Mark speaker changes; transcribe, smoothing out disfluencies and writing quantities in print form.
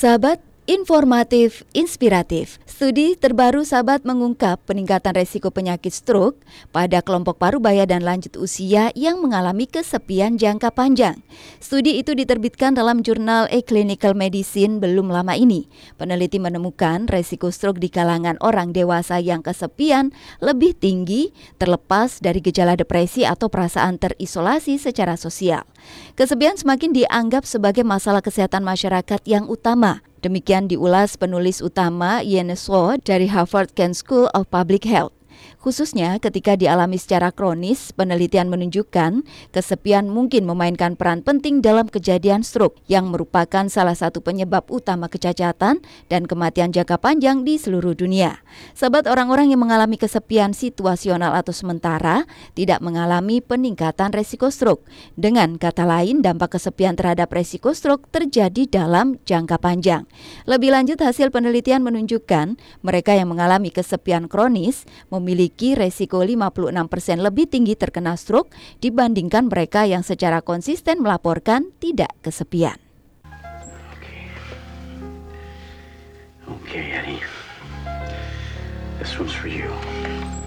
Speaker 1: Sahabat, informatif, inspiratif. Studi terbaru Sahabat mengungkap peningkatan resiko penyakit stroke pada kelompok parubaya dan lanjut usia yang mengalami kesepian jangka panjang. Studi itu diterbitkan dalam jurnal Clinical Medicine belum lama ini. Peneliti menemukan resiko stroke di kalangan orang dewasa yang kesepian lebih tinggi terlepas dari gejala depresi atau perasaan terisolasi secara sosial. Kesepian semakin dianggap sebagai masalah kesehatan masyarakat yang utama. Demikian diulas penulis utama Ian Swo dari Harvard Kent School of Public Health. Khususnya ketika dialami secara kronis, penelitian menunjukkan kesepian mungkin memainkan peran penting dalam kejadian stroke yang merupakan salah satu penyebab utama kecacatan dan kematian jangka panjang di seluruh dunia. Sahabat, orang-orang yang mengalami kesepian situasional atau sementara tidak mengalami peningkatan resiko stroke. Dengan kata lain, dampak kesepian terhadap resiko stroke terjadi dalam jangka panjang. Lebih lanjut, hasil penelitian menunjukkan mereka yang mengalami kesepian kronis memiliki resiko 56% lebih tinggi terkena stroke dibandingkan mereka yang secara konsisten melaporkan tidak kesepian.
Speaker 2: Okay, Eddie. This one's for you.